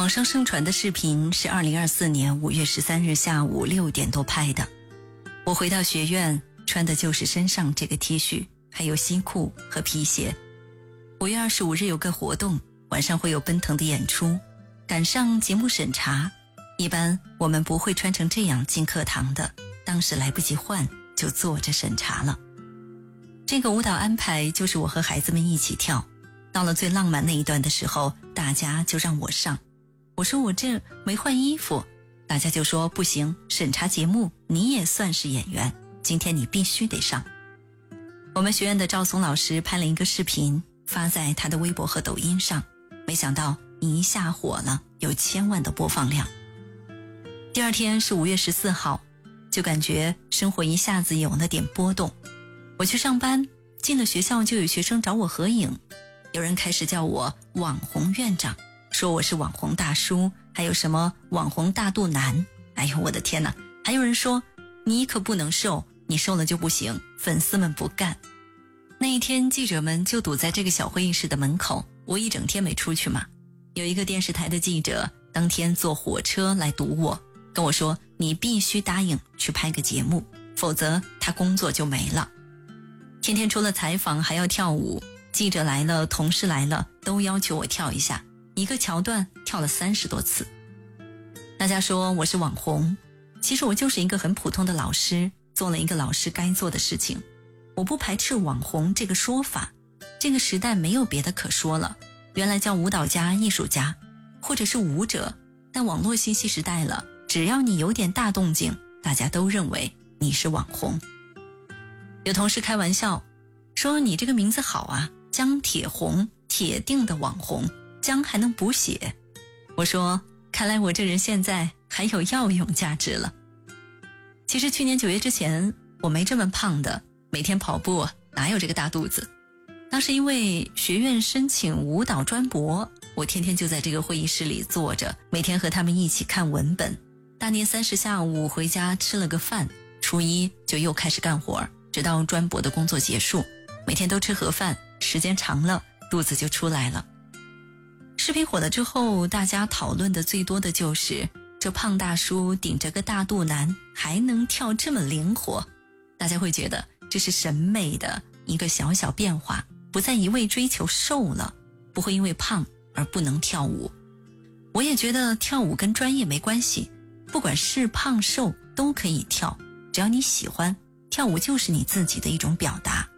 网上盛传的视频是2024年5月13日下午6点多拍的。我回到学院，穿的就是身上这个 T 恤，还有西裤和皮鞋。5月25日有个活动，晚上会有奔腾的演出，赶上节目审查。一般我们不会穿成这样进课堂的，当时来不及换，就坐着审查了。这个舞蹈安排就是我和孩子们一起跳，到了最浪漫那一段的时候，大家就让我上。我说我这没换衣服，大家就说不行，审查节目你也算是演员，今天你必须得上。我们学院的赵松老师拍了一个视频，发在他的微博和抖音上，没想到一下火了，有1000万的播放量。第二天是5月14号，就感觉生活一下子有了点波动。我去上班，进了学校就有学生找我合影，有人开始叫我网红院长，说我是网红大叔，还有什么网红大肚腩。哎呦我的天哪，还有人说你可不能瘦，你瘦了就不行，粉丝们不干。那一天记者们就堵在这个小会议室的门口，我一整天没出去嘛。有一个电视台的记者当天坐火车来堵我，跟我说你必须答应去拍个节目，否则他工作就没了。天天除了采访还要跳舞，记者来了，同事来了，都要求我跳一下，一个桥段跳了30多次。大家说我是网红，其实我就是一个很普通的老师，做了一个老师该做的事情。我不排斥网红这个说法，这个时代没有别的可说了，原来叫舞蹈家、艺术家或者是舞者，但网络信息时代了，只要你有点大动静，大家都认为你是网红。有同事开玩笑说你这个名字好啊，姜铁红，铁定的网红，姜还能补血。我说看来我这人现在还有药用价值了。其实去年9月之前我没这么胖的，每天跑步哪有这个大肚子。当时因为学院申请舞蹈专博，我天天就在这个会议室里坐着，每天和他们一起看文本。大年30下午回家吃了个饭，初一就又开始干活，直到专博的工作结束，每天都吃盒饭，时间长了肚子就出来了。视频火了之后，大家讨论的最多的就是这胖大叔顶着个大肚腩还能跳这么灵活。大家会觉得这是审美的一个小小变化，不再一味追求瘦了，不会因为胖而不能跳舞。我也觉得跳舞跟专业没关系，不管是胖瘦都可以跳，只要你喜欢，跳舞就是你自己的一种表达。